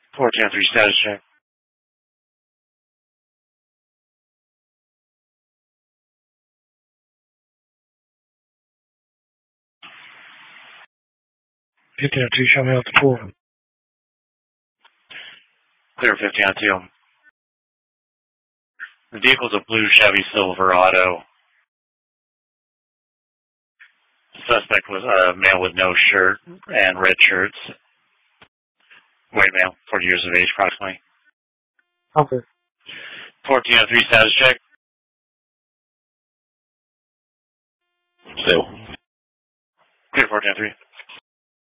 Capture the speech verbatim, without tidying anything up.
fourteen oh three status check. fifteen oh two, show me out the pool. Clear fifteen oh two. The vehicle's a blue Chevy Silverado. The suspect was a male with no shirt and red shirts. White male, forty years of age approximately. Okay. fourteen oh three status check. Still. Clear fourteen oh three.